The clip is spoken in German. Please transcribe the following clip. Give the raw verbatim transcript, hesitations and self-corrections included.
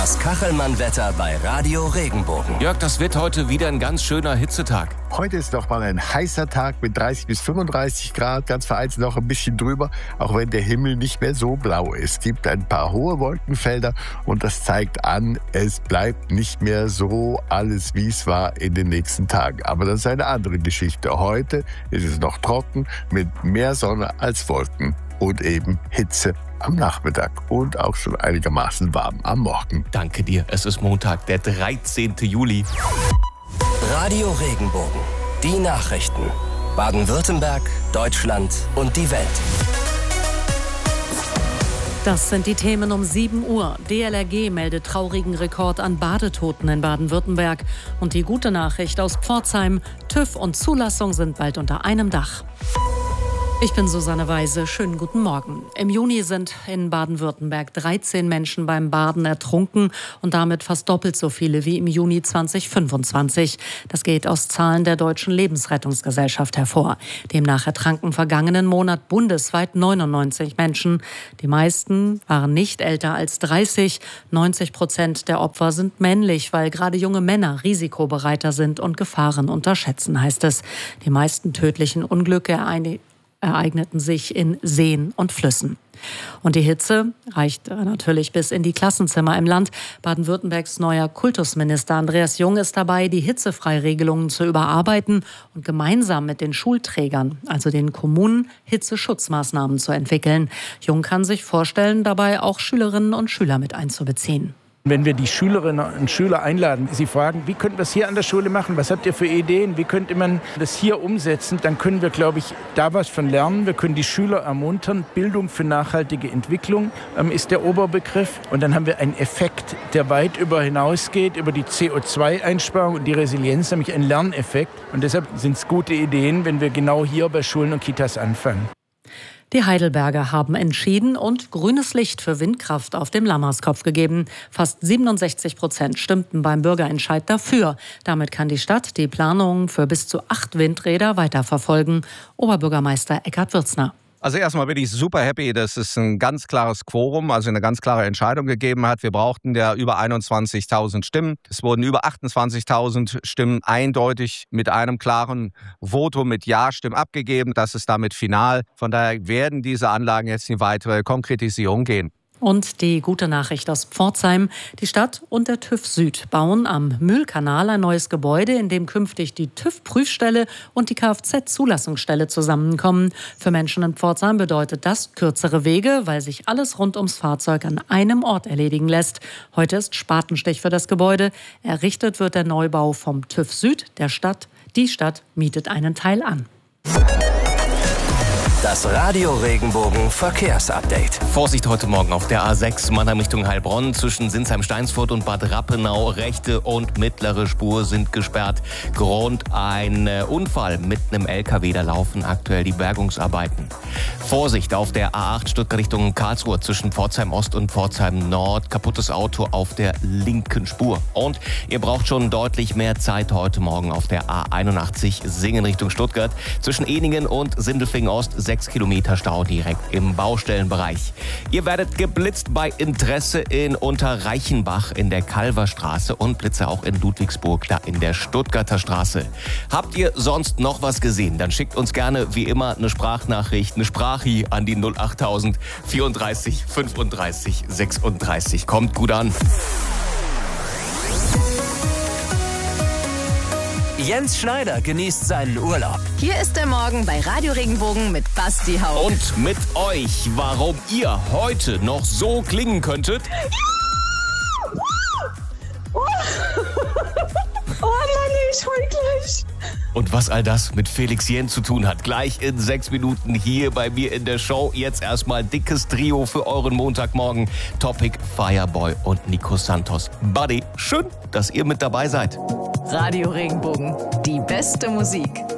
Das Kachelmann-Wetter bei Radio Regenbogen. Jörg, das wird heute wieder ein ganz schöner Hitzetag. Heute ist noch mal ein heißer Tag mit dreißig bis fünfunddreißig Grad, ganz vereinzelt noch ein bisschen drüber, auch wenn der Himmel nicht mehr so blau ist. Es gibt ein paar hohe Wolkenfelder und das zeigt an, es bleibt nicht mehr so alles, wie es war in den nächsten Tagen. Aber das ist eine andere Geschichte. Heute ist es noch trocken mit mehr Sonne als Wolken und eben Hitze am Nachmittag und auch schon einigermaßen warm am Morgen. Danke dir. Es ist Montag, der dreizehnten Juli. Radio Regenbogen. Die Nachrichten. Baden-Württemberg, Deutschland und die Welt. Das sind die Themen um sieben Uhr. D L R G meldet traurigen Rekord an Badetoten in Baden-Württemberg. Und die gute Nachricht aus Pforzheim: TÜV und Zulassung sind bald unter einem Dach. Ich bin Susanne Weise. Schönen guten Morgen. Im Juni sind in Baden-Württemberg dreizehn Menschen beim Baden ertrunken und damit fast doppelt so viele wie im Juni zweitausendfünfundzwanzig. Das geht aus Zahlen der Deutschen Lebensrettungsgesellschaft hervor. Demnach ertranken vergangenen Monat bundesweit neunundneunzig Menschen. Die meisten waren nicht älter als dreißig. neunzig Prozent der Opfer sind männlich, weil gerade junge Männer risikobereiter sind und Gefahren unterschätzen, heißt es. Die meisten tödlichen Unglücke ereignen ereigneten sich in Seen und Flüssen. Und die Hitze reicht natürlich bis in die Klassenzimmer im Land. Baden-Württembergs neuer Kultusminister Andreas Jung ist dabei, die Hitzefreiregelungen zu überarbeiten und gemeinsam mit den Schulträgern, also den Kommunen, Hitzeschutzmaßnahmen zu entwickeln. Jung kann sich vorstellen, dabei auch Schülerinnen und Schüler mit einzubeziehen. Wenn wir die Schülerinnen und Schüler einladen, sie fragen, wie könnten wir das hier an der Schule machen, was habt ihr für Ideen, wie könnte man das hier umsetzen, dann können wir, glaube ich, da was von lernen. Wir können die Schüler ermuntern. Bildung für nachhaltige Entwicklung ähm, ist der Oberbegriff. Und dann haben wir einen Effekt, der weit über hinausgeht, über die C O zwei Einsparung und die Resilienz, nämlich einen Lerneffekt. Und deshalb sind es gute Ideen, wenn wir genau hier bei Schulen und Kitas anfangen. Die Heidelberger haben entschieden und grünes Licht für Windkraft auf dem Lammerskopf gegeben. Fast siebenundsechzig Prozent stimmten beim Bürgerentscheid dafür. Damit kann die Stadt die Planungen für bis zu acht Windräder weiterverfolgen. Oberbürgermeister Eckhard Würzner. Also erstmal bin ich super happy, dass es ein ganz klares Quorum, also eine ganz klare Entscheidung gegeben hat. Wir brauchten ja über einundzwanzigtausend Stimmen. Es wurden über achtundzwanzigtausend Stimmen eindeutig mit einem klaren Votum mit Ja-Stimmen abgegeben. Das ist damit final. Von daher werden diese Anlagen jetzt in weitere Konkretisierung gehen. Und die gute Nachricht aus Pforzheim. Die Stadt und der TÜV Süd bauen am Mühlkanal ein neues Gebäude, in dem künftig die TÜV-Prüfstelle und die Kfz-Zulassungsstelle zusammenkommen. Für Menschen in Pforzheim bedeutet das kürzere Wege, weil sich alles rund ums Fahrzeug an einem Ort erledigen lässt. Heute ist Spatenstich für das Gebäude. Errichtet wird der Neubau vom TÜV Süd, der Stadt. Die Stadt mietet einen Teil an. Das Radio Regenbogen Verkehrsupdate. Vorsicht heute Morgen auf der A sechs Mannheim Richtung Heilbronn. Zwischen Sinsheim-Steinsfurt und Bad Rappenau. Rechte und mittlere Spur sind gesperrt. Grund ein Unfall mit einem L K W. Da laufen aktuell die Bergungsarbeiten. Vorsicht auf der A acht Stuttgart Richtung Karlsruhe. Zwischen Pforzheim Ost und Pforzheim Nord. Kaputtes Auto auf der linken Spur. Und ihr braucht schon deutlich mehr Zeit heute Morgen auf der A einundachtzig Singen Richtung Stuttgart. Zwischen Ehningen und Sindelfingen Ost. Sechs Kilometer Stau direkt im Baustellenbereich. Ihr werdet geblitzt bei Interesse in Unterreichenbach in der Kalverstraße und Blitze auch in Ludwigsburg, da in der Stuttgarter Straße. Habt ihr sonst noch was gesehen? Dann schickt uns gerne wie immer eine Sprachnachricht, eine Sprachi an die null achttausend vierunddreißig fünfunddreißig sechsunddreißig. Kommt gut an. Jens Schneider genießt seinen Urlaub. Hier ist der Morgen bei Radio Regenbogen mit Basti Haupt. Und mit euch, warum ihr heute noch so klingen könntet. Oh Mann, ich heul gleich. Und was all das mit Felix Jen zu tun hat, gleich in sechs Minuten hier bei mir in der Show. Jetzt erstmal dickes Trio für euren Montagmorgen. Topic, Fireboy und Nico Santos. Buddy, schön, dass ihr mit dabei seid. Radio Regenbogen, die beste Musik.